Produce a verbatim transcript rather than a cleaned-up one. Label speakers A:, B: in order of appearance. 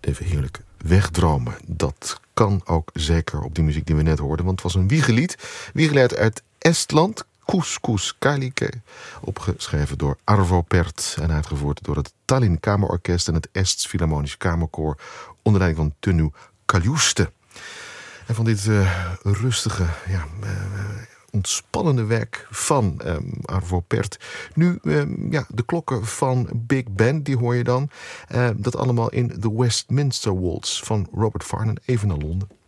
A: Even heerlijk wegdromen. Dat kan ook zeker op die muziek die we net hoorden. Want het was een wiegelied. Wiegelied uit Estland. Kus Kalike. Opgeschreven door Arvo Pärt. En uitgevoerd door het Tallinn Kamerorkest en het Ests Philharmonisch Kamerkoor. Onder leiding van Tõnu Kaljuste. En van dit uh, rustige, ja, uh, ontspannende werk van um, Arvo Pärt. Nu, um, ja, de klokken van Big Ben, die hoor je dan. Uh, dat allemaal in The Westminster Waltz van Robert Farnon, even naar Londen.